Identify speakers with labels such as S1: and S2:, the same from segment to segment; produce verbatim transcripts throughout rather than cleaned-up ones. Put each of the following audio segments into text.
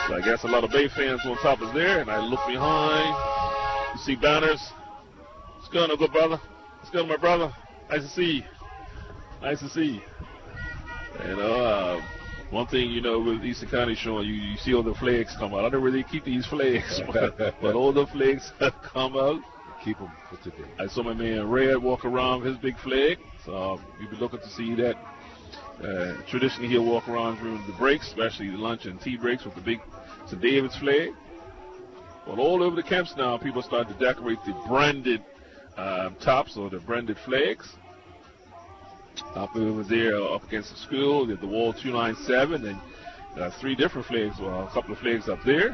S1: So I guess a lot of Bay fans on top is there, and I look behind. You see banners. What's going on, good brother? What's going on, my brother? Nice to see you. Nice to see you. You know, uh, one thing, you know, with Eastern County showing, you, you see all the flags come out. I don't really keep these flags, but, but all the flags have come out.
S2: Keep them for today.
S1: I saw my man Red walk around with his big flag, so um, you'll be looking to see that. Uh, traditionally, he'll walk around during the breaks, especially the lunch and tea breaks, with the big Saint David's flag. Well, all over the camps now, people start to decorate the branded um, tops or the branded flags. Up over there, uh, up against the school, there's the wall two nine seven, and uh, three different flags, well, a couple of flags up there.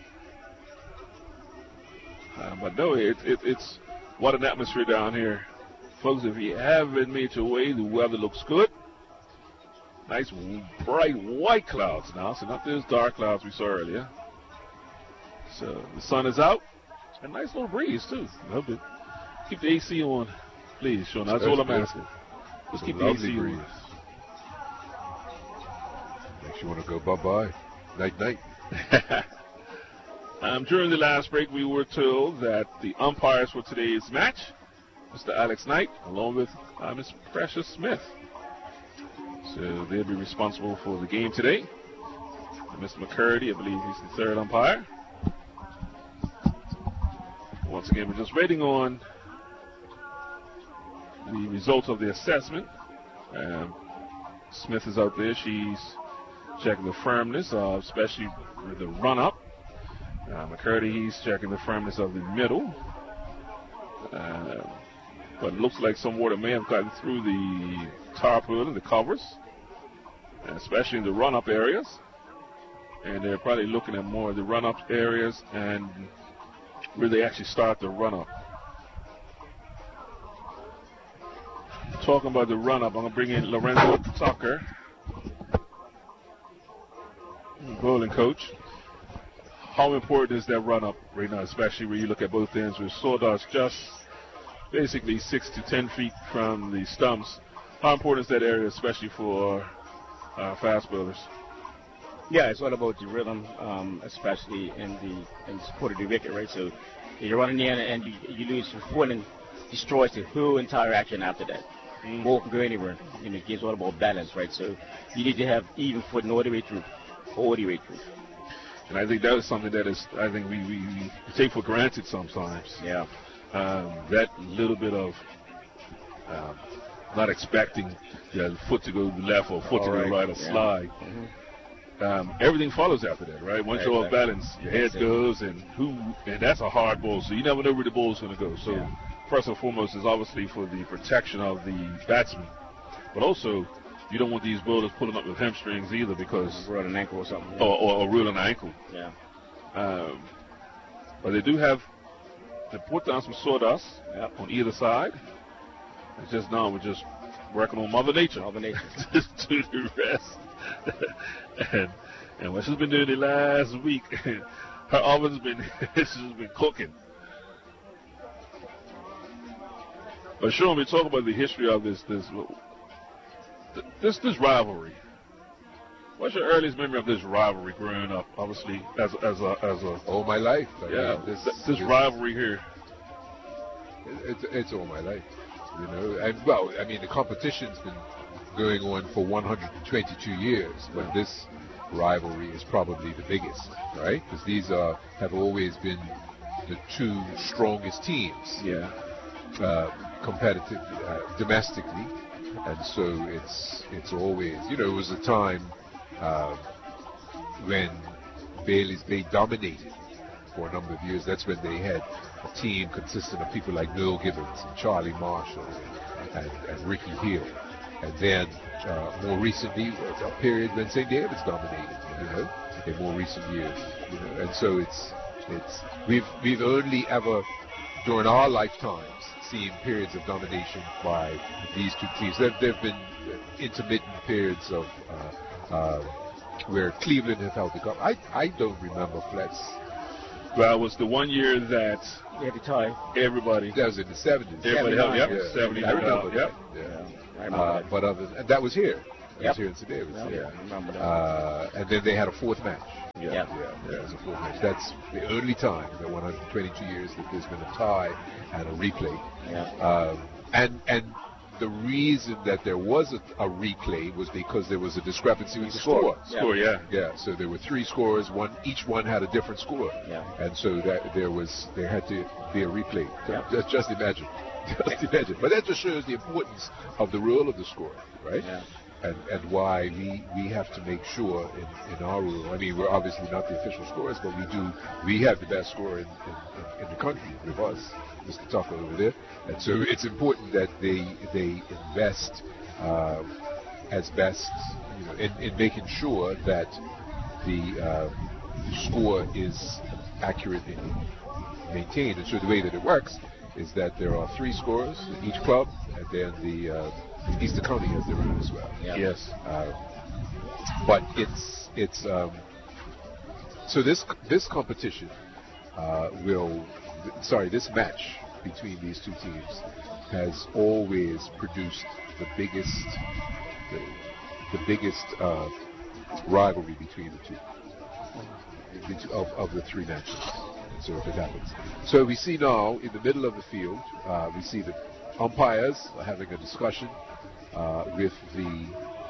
S1: Uh, but no, it, it, it's what an atmosphere down here. Folks, if you haven't made your way, the weather looks good. Nice bright white clouds now, so not those dark clouds we saw earlier. So the sun is out. A nice little breeze, too. A little bit. Keep the A C on, please, Sean. That's, That's all I'm good. asking. Just keep the A C breeze.
S2: Makes you want to go bye-bye. Night-night.
S1: um, during the last break, we were told that the umpires for today's match, Mister Alex Knight, along with uh, Miss Precious Smith. So they'll be responsible for the game today. And Mister McCurdy, I believe he's the third umpire. Once again, we're just waiting on the results of the assessment. Um, Smith is out there. She's checking the firmness, of, especially with the run-up. Uh, McCurdy, he's checking the firmness of the middle. Uh, but it looks like some water may have gotten through the tarpaulin and the covers, especially in the run-up areas. And they're probably looking at more of the run-up areas and where they actually start the run-up. Talking about the run-up, I'm going to bring in Lorenzo Tucker, bowling coach. How important is that run-up right now, especially when you look at both ends with sawdust just basically six to ten feet from the stumps? How important is that area, especially for uh, fast bowlers?
S3: Yeah, it's all about the rhythm, um, especially in the in the support of the wicket, right? So if you're running in and you, you lose your foot, and destroys the whole entire action after that. Mm-hmm. Ball can go anywhere. You know, it's all about balance, right? So you need to have even footing all the way through, all the way through.
S1: And I think that is something that is, I think we, we, we take for granted sometimes.
S3: Yeah.
S1: Um, that little bit of um, not expecting the foot to go to the left or foot all to right. the right or yeah. slide. Mm-hmm. Um, everything follows after that, right? Once you're off balance, your head that's goes, it. and who, and that's a hard ball, so you never know where the ball's going to go. So yeah. first and foremost is obviously for the protection of the batsman, but also you don't want these bowlers pulling up with hamstrings either, because
S3: rolling an ankle or something,
S1: or, or, or rolling an ankle.
S3: Yeah.
S1: Um, but they do have to put down some sawdust
S3: yep.
S1: on either side. It's just now we're just working on Mother Nature.
S3: Mother Nature.
S1: Just do the rest. and and what she's been doing the last week, her oven's been she's been cooking. But Sean, we talk about the history of this this this this rivalry. What's your earliest memory of this rivalry growing up? Obviously, as as a as a
S2: all my life. I
S1: yeah,
S2: mean, this,
S1: this, this rivalry here.
S2: It's it's all my life, you know. And well, I mean, the competition's been going on for one hundred twenty-two years, but yeah. this rivalry is probably the biggest, right? Because these are have always been the two strongest teams,
S1: yeah,
S2: uh, competitive uh, domestically, and so it's it's always, you know, it was a time uh, when Bailey's Bay dominated for a number of years. That's when they had a team consisting of people like Noel Gibbons and Charlie Marshall and, and Ricky Hill. And then uh, more recently, a period when Saint David's dominated, you know, in more recent years, you know. And so it's it's we've we've only ever during our lifetimes seen periods of domination by these two teams. There there've been intermittent periods of uh, uh, where Cleveland have held the cup. I I don't remember Flats.
S1: Well, it was the one year that
S3: every time
S1: everybody
S2: that was in the seventies.
S1: Everybody held, yep,
S2: yeah.
S1: seventies.
S2: I remember
S1: yep.
S2: that. Yeah.
S3: yeah. I remember
S2: Uh,
S3: that.
S2: but other, and that was here. That
S3: yep.
S2: was here in Saint David's.
S3: Yep.
S2: Yeah.
S3: I remember that.
S2: Uh, and then they had a fourth match.
S1: Yeah,
S3: Yep.
S2: Yeah, yeah, it's a full match. That's the only time in the one hundred twenty-two years that there's been a tie and a replay.
S3: Yeah.
S2: Um, and and the reason that there was a, a replay was because there was a discrepancy with the score.
S3: Yeah.
S1: Score, yeah.
S2: Yeah, so there were three scores. One, each one had a different score.
S3: Yeah.
S2: And so that there was, there had to be a replay.
S3: Yeah.
S2: Just, just imagine, just imagine. But that just shows the importance of the rule of the score, right?
S3: Yeah.
S2: And and why we we have to make sure in, in our rule. I mean, we're obviously not the official scorers, but we do. We have the best scorer in, in, in the country with us, Mister Tucker over there. And so it's important that they they invest uh, as best, you know, in, in making sure that the uh, score is accurately maintained. And so the way that it works is that there are three scorers in each club, and then the uh, Easter County has their own as well.
S3: Yeah.
S1: Yes.
S2: Uh, but it's it's um, so this this competition uh, will sorry this match between these two teams has always produced the biggest the, the biggest uh, rivalry between the two of, of the three matches. And so if it happens, so we see now in the middle of the field, uh, we see the umpires are having a discussion uh, with the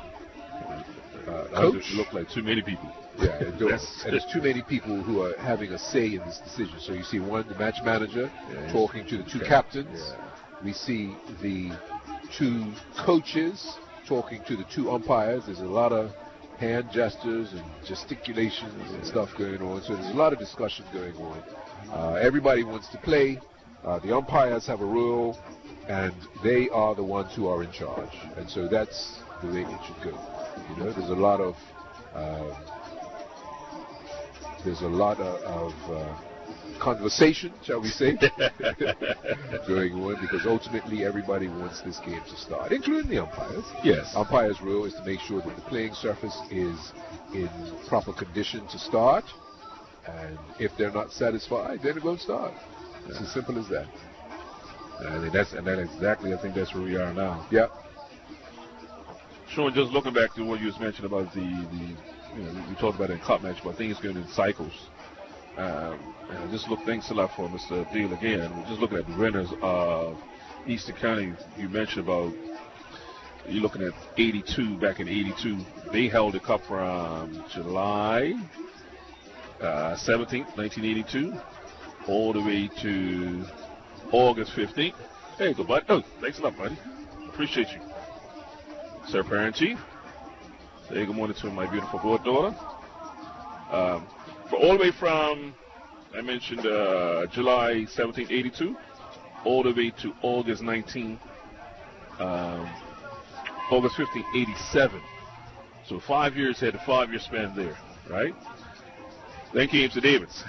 S2: uh, coach.
S1: Look like too many people.
S2: Yeah, and there's, and there's too many people who are having a say in this decision. So you see one, the match manager,
S1: Yeah,
S2: talking to the two
S1: okay.
S2: captains.
S1: Yeah.
S2: We see the two coaches talking to the two umpires. There's a lot of hand gestures and gesticulations and stuff going on. So there's a lot of discussion going on. Uh, everybody wants to play. Uh, the umpires have a rule, and they are the ones who are in charge. And so that's the way it should go. You know, there's a lot of um, there's a lot of, of uh, conversation, shall we say, going on, because ultimately everybody wants this game to start, including the umpires.
S1: Yes.
S2: Umpire's role is to make sure that the playing surface is in proper condition to start, and if they're not satisfied, then it won't start. It's
S1: Yeah.
S2: as simple as that.
S1: I think that's and that exactly. I think that's where we are now.
S2: Yeah.
S1: Sean, just looking back to what you was mentioning about the, the you know, we talked about it in cup match, but things going in cycles. Um, and just look, thanks a lot for Mister Deal again. We're just looking at the winners of Eastern County. You mentioned about you're looking at eighty-two, back in eighty-two. They held the cup from July uh, seventeenth, nineteen eighty-two, all the way to August fifteenth. There you go, bud. Oh, thanks a lot, buddy. Appreciate you. Sir Parent Chief. Say good morning to my beautiful goddaughter. Um, for all the way from, I mentioned uh, July seventeenth, eighty-two, all the way to August nineteenth, um, August fifteenth, eighty-seven. So five years had a five-year span there, right? Then came to Davis.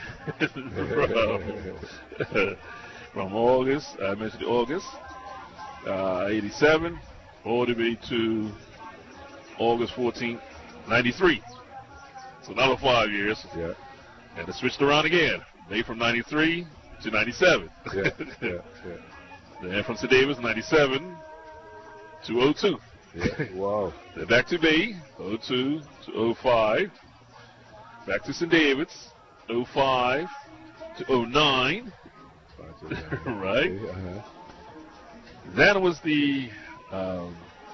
S1: from, from August, I mentioned August, uh, eighty-seven, all the way to August fourteenth, ninety-three. So another five years.
S2: Yeah.
S1: And it switched around again. They from ninety-three to ninety-seven.
S2: Yeah. Yeah. Yeah.
S1: Then from Saint Davis, ninety-seven to oh two.
S2: Yeah. Wow.
S1: Then back to me, oh two to oh five. Back to Saint David's, oh five to oh nine. Right?
S2: Uh-huh.
S1: That was the um,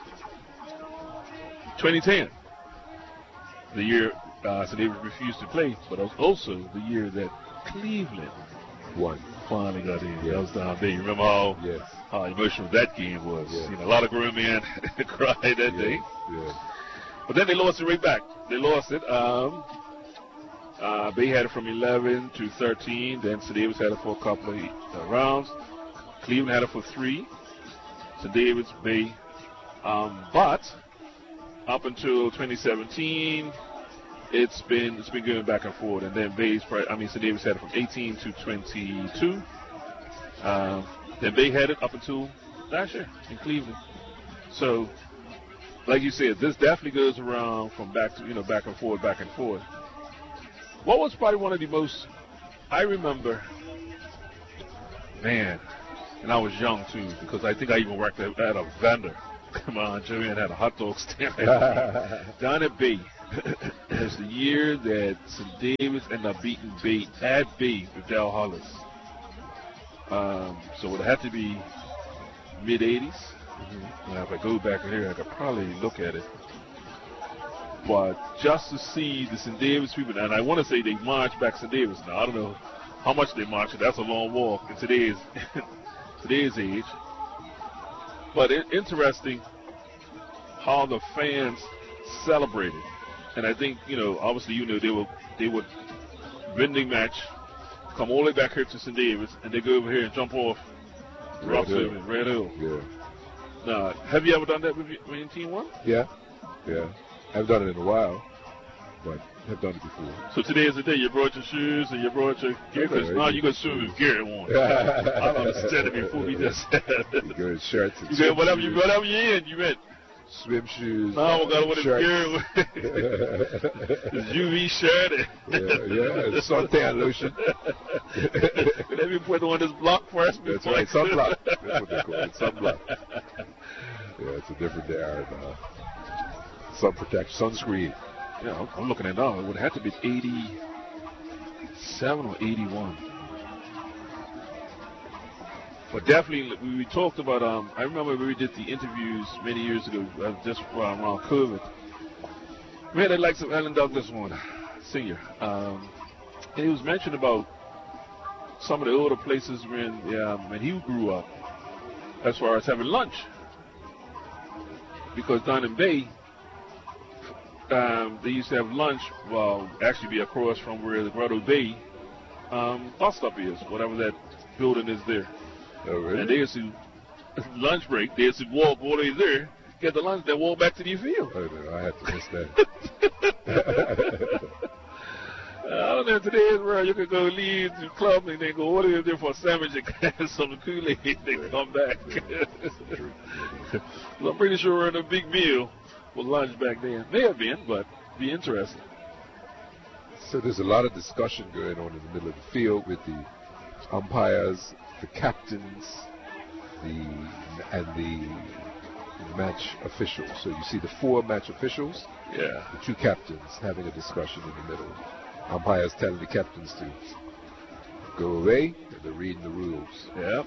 S1: twenty ten, the year uh, Saint David refused to play, but it was also the year that Cleveland
S2: One.
S1: finally got in.
S2: Yeah.
S1: That was down there. You remember how,
S2: Yes.
S1: how emotional that game was?
S2: Yeah.
S1: You know, a lot of grown men cried that
S2: Yeah.
S1: day.
S2: Yeah.
S1: But then they lost it right back. They lost it. Um, uh, Bay had it from eleven to thirteen. Then Saint David's had it for a couple of uh, rounds. Cleveland had it for three. Saint David's, Bay. Um, but up until twenty seventeen, it's been it's been going back and forth. And then Bay's, I mean, Saint David's had it from eighteen to twenty-two. Um, then Bay had it up until last year in Cleveland. So, like you said, this definitely goes around from back to, you know, back and forth, back and forth. What was probably one of the most, I remember, man, and I was young too, because I think I even worked at, at a vendor. Come on, Joey, and had a hot dog stand down at Bay. is the year that Saint Davis ended up beating Bay at Bay with Dal Hollis. Um, so it had to be mid eighties. Mm-hmm. Now, if I go back here, I could probably look at it. But just to see the Saint Davis people, and I want to say they marched back Saint Davis. Now, I don't know how much they marched. That's a long walk in today's, today's age. But it's interesting how the fans celebrated. And I think, you know, obviously, you know, they were, they would win the match, come all the way back here to Saint Davis, and they go over here and jump off Red Hill. Red Hill.
S2: Yeah.
S1: Now, have you ever done that with your team one?
S2: Yeah. Yeah. I haven't done it in a while, but have done it before.
S1: So today is the day you brought your shoes and you brought your gear. Because now you got swim with gear on. I don't understand it before we just said.
S2: You got shirts and
S1: you got whatever you whatever you in, you in.
S2: Swim shoes.
S1: Now we got what his gear. His U V shirt.
S2: yeah, yeah. Suntan lotion.
S1: Let me put on this block first.
S2: That's right. Sunblock. That's what they call it. Sunblock. Yeah, it's a different day. Uh, sun protection, sunscreen.
S1: Yeah, I'm, I'm looking at it now. It would have to be eighty-seven or eighty-one. But definitely, we, we talked about, um, I remember when we did the interviews many years ago, uh, just around COVID. We had the likes of Alan Douglas one, senior. Um, and he was mentioning about some of the older places when, um, when he grew up, as far as having lunch. Because down in Bay, um, they used to have lunch, well, actually be across from where the Grotto Bay um, bus stop is, whatever that building is there.
S2: Oh, really?
S1: And they used to, lunch break, they used to walk all the way there, get the lunch, then walk back to the field.
S2: Oh, no, I had to miss that.
S1: I don't know, today is where you could go leave the club and then go all the way there for a sandwich and some Kool-Aid and then come back. Well, I'm pretty sure we're in a big meal with lunch back then. May have been, but be interesting.
S2: So there's a lot of discussion going on in the middle of the field with the umpires, the captains, the and the match officials. So you see the four match officials,
S1: yeah,
S2: the two captains having a discussion in the middle. Umpires telling the captains to go away, and they're reading the rules.
S1: Yeah.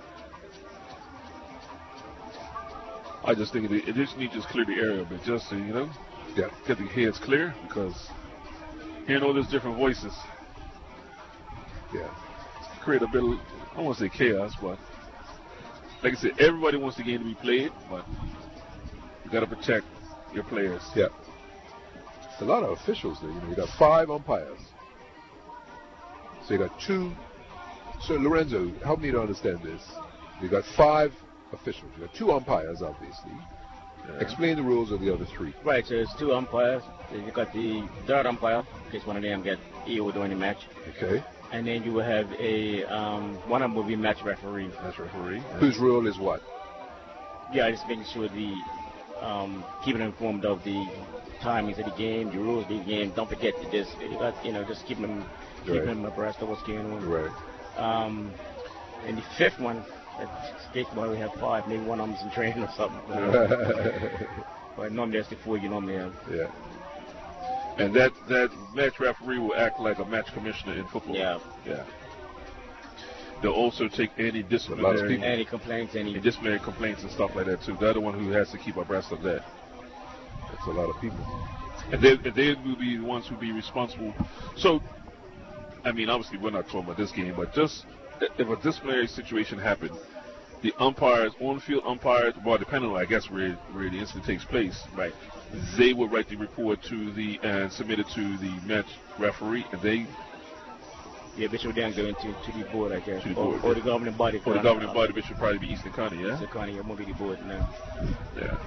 S1: I just think it, it just needs to just clear the area a bit, just so, you know,
S2: yeah,
S1: get the heads clear, because hearing all these different voices,
S2: yeah,
S1: create a bit of, I don't want to say chaos, but like I said, everybody wants the game to be played, but you got to protect your players.
S2: Yeah. A lot of officials there. You know, you got five umpires. So you got two. So Lorenzo, help me to understand this. You got five officials. You got two umpires, obviously. Yeah. Explain the rules of the other three.
S3: Right. So there's two umpires. Then you got the third umpire, in case one of them get E O during the match.
S2: Okay.
S3: And then you will have a um, one of them will be match referee.
S1: Match referee. Yeah.
S2: Whose role is what?
S3: Yeah, just making sure the um, keeping them informed of the timings of the game, the rules of the game. Don't forget to just, you got, you know, just keeping them, keeping
S2: right.
S3: them abreast of what's going on.
S2: Right.
S3: Um, and the fifth one, at skateboard we have five. Maybe one of them's in training or something. But, but normally that's the four you normally have.
S2: Yeah.
S1: And that that match referee will act like a match commissioner in football.
S3: Yeah.
S1: Yeah. They'll also take any disciplinary,
S3: any complaints, any
S1: and disciplinary complaints and stuff like that too. They're the one who has to keep abreast of that.
S2: That's a lot of people.
S1: And they, they will be the ones who will be responsible. So, I mean, obviously we're not talking about this game, but just if a disciplinary situation happened, the umpires, on-field umpires, well, depending on, I guess, where, where the incident takes place, right, they will write the report to the, and submit it to the match referee, and they...
S3: Yeah, which would then go into to the board, I guess.
S1: To the
S3: or,
S1: board,
S3: or
S1: yeah.
S3: the governing body.
S1: Or the governing body, which would probably be Eastern County, yeah?
S3: Eastern County, yeah, won't be the board now.
S1: Yeah.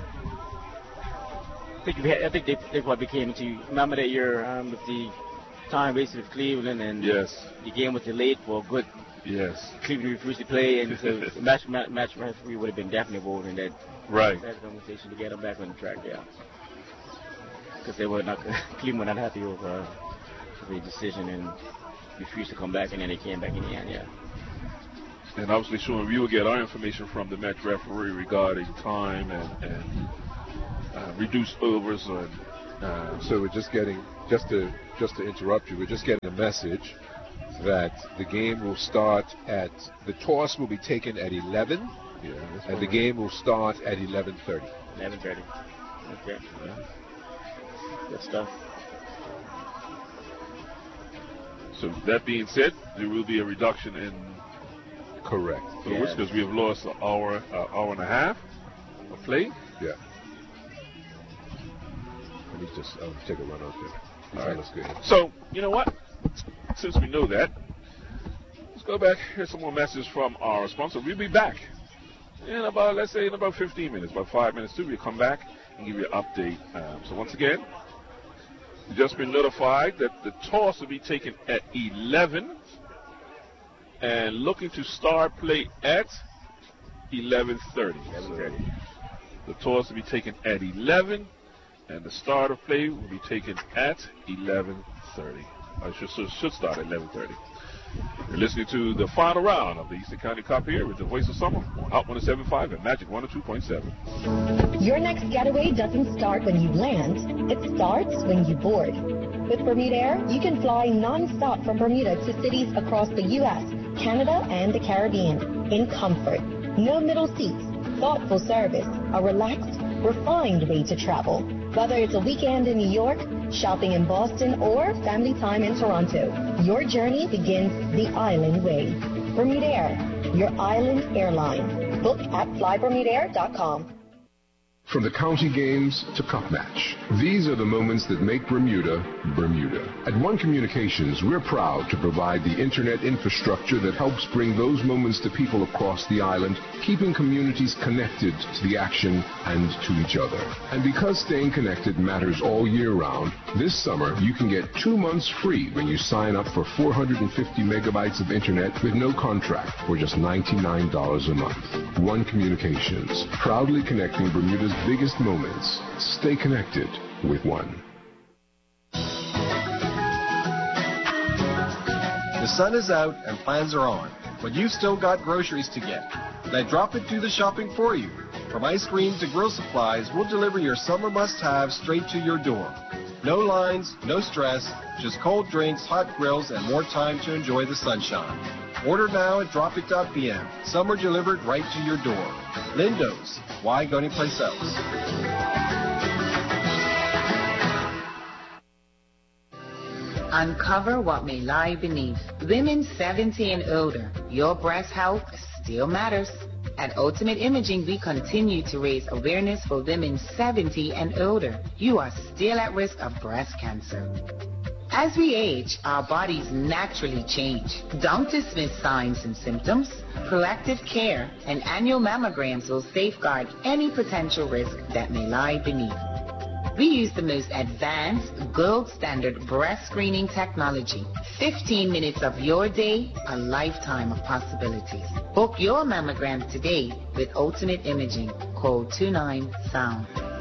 S3: I think, had, I think they, they probably came into, remember that year um, with the time wasted with Cleveland, and
S1: yes.
S3: the game was delayed for a good.
S1: Yes.
S3: Cleveland refused to play, and so the match, match, match referee would have been definitely involved in that.
S1: Right.
S3: That conversation to get them back on the track, yeah. Because they were not, Cleveland were not happy with uh, the decision and refused to come back, and then they came back in the end, yeah.
S1: And obviously, Sean, we will get our information from the match referee regarding time and, and uh, reduced overs and Um,
S2: So we're just getting, just to just to interrupt you, we're just getting a message that the game will start at, the toss will be taken at eleven,
S1: yeah, that's
S2: and the
S1: fine.
S2: game will start at eleven thirty.
S3: eleven thirty. Okay.
S1: Yeah.
S3: Good stuff.
S1: So that being said, there will be a reduction in
S2: Correct.
S1: for which
S3: Yes.
S1: because we have lost an hour, uh, hour and a half of play.
S2: Yeah. Let me just um, take a run out there.
S1: All right.
S2: Let's go ahead.
S1: So you know what? Since we know that, let's go back. Here's some more messages from our sponsor. We'll be back in about, let's say, in about fifteen minutes, about five minutes too. We'll come back and give you an update. Um, so once again, you've just been notified that the toss will be taken at eleven and looking to start play at eleven thirty.
S3: eleven thirty.
S1: The toss will be taken at eleven, and the start of play will be taken at eleven thirty. I should, so it should start at eleven thirty. You're listening to the final round of the Eastern County Cup here with the voice of summer on Hot one oh seven point five and Magic one oh two point seven.
S4: Your next getaway doesn't start when you land. It starts when you board. With Bermuda Air, you can fly non-stop from Bermuda to cities across the U S, Canada, and the Caribbean in comfort. No middle seats, thoughtful service, a relaxed, refined way to travel. Whether it's a weekend in New York, shopping in Boston, or family time in Toronto, your journey begins the island way. Bermuda Air, your island airline. Book at fly bermuda air dot com.
S5: From the county games to cup match, these are the moments that make Bermuda, Bermuda. At One Communications, we're proud to provide the internet infrastructure that helps bring those moments to people across the island, keeping communities connected to the action and to each other. And because staying connected matters all year round, this summer you can get two months free when you sign up for four hundred fifty megabytes of internet with no contract for just ninety-nine dollars a month. One Communications, proudly connecting Bermuda's biggest moments. Stay connected with One.
S6: The sun is out and plans are on, but you've still got groceries to get. Let Drop It do the shopping for you. From ice cream to grill supplies, we'll deliver your summer must-haves straight to your door. No lines, no stress, just cold drinks, hot grills, and more time to enjoy the sunshine. Order now at drop it dot p m. Summer delivered right to your door. Lindo's. Why go anyplace else?
S7: Uncover what may lie beneath. Women seventy and older, your breast health still matters. At Ultimate Imaging, we continue to raise awareness for women seventy and older. You are still at risk of breast cancer. As we age, our bodies naturally change. Don't dismiss signs and symptoms. Proactive care and annual mammograms will safeguard any potential risk that may lie beneath. We use the most advanced, gold standard breast screening technology. fifteen minutes of your day, a lifetime of possibilities. Book your mammogram today with Ultimate Imaging. Call two nine sound.